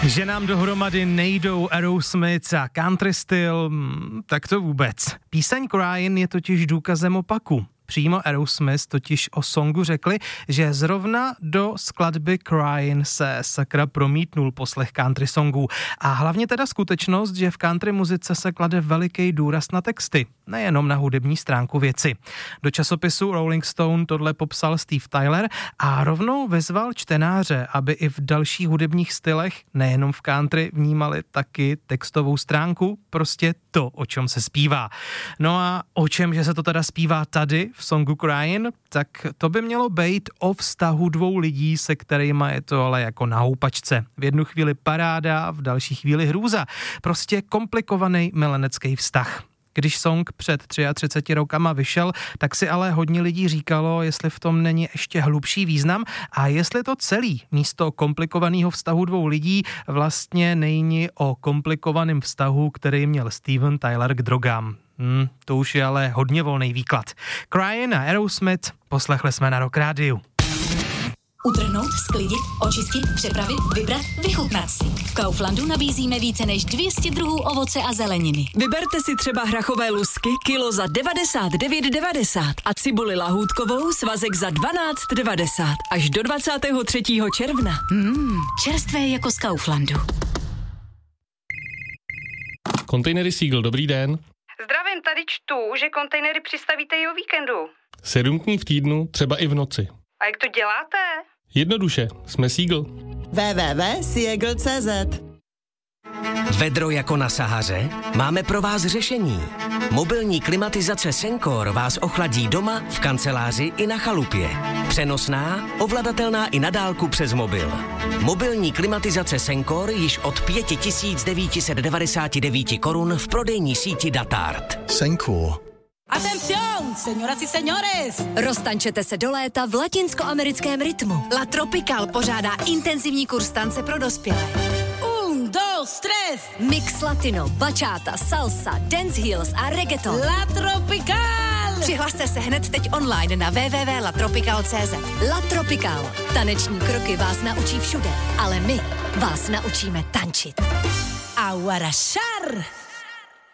Že nám dohromady nejdou Aerosmith a country styl, tak to vůbec. Píseň Crying je totiž důkazem opaku. Přímo Aerosmith totiž o songu řekli, že zrovna do skladby Crying se sakra promítnul poslech country songů. A hlavně teda skutečnost, že v country muzice se klade veliký důraz na texty, nejenom na hudební stránku věci. Do časopisu Rolling Stone tohle popsal Steve Tyler a rovnou vyzval čtenáře, aby i v dalších hudebních stylech, nejenom v country, vnímali taky textovou stránku, prostě to, o čem se zpívá. No a o čem, že se to teda zpívá tady v songu Crying, tak to by mělo být o vztahu dvou lidí, se kterýma je to ale jako na houpačce. V jednu chvíli paráda, v další chvíli hrůza. Prostě komplikovaný milenecký vztah. Když song před 33 rokama vyšel, tak si ale hodně lidí říkalo, jestli v tom není ještě hlubší význam a jestli to celý místo komplikovaného vztahu dvou lidí vlastně není o komplikovaném vztahu, který měl Steven Tyler k drogám. To už je ale hodně volný výklad. Crying a Aerosmith poslechli jsme na Rock Rádiu. Utrhnout, sklidit, očistit, přepravit, vybrat, vychutnat si. V Kauflandu nabízíme více než 200 druhů ovoce a zeleniny. Vyberte si třeba hrachové lusky, kilo za 99,90 a cibuli lahůdkovou, svazek za 12,90 až do 23. června. Čerstvé jako z Kauflandu. Kontejnery Seagull, dobrý den. Zdravím, tady čtu, že kontejnery přistavíte i o víkendu. 7 dní v týdnu, třeba i v noci. A jak to děláte? Jednoduše, jsme Seagull. www.seagull.cz. Vedro jako na Sahaře? Máme pro vás řešení. Mobilní klimatizace Sencor vás ochladí doma, v kanceláři i na chalupě. Přenosná, ovladatelná i na dálku přes mobil. Mobilní klimatizace Sencor již od 5,999 korun v prodejní síti Datart. Sencor. Atención, señoras y señores! Roztančete se do léta v latinskoamerickém rytmu. La Tropical pořádá intenzivní kurz tance pro dospělé. 1, 2, 3. Mix latino, bachata, salsa, danceheels a reggaeton. La Tropical! Přihlaste se hned teď online na www.latropical.cz. La Tropical. Taneční kroky vás naučí všude, ale my vás naučíme tančit. Aguarashar!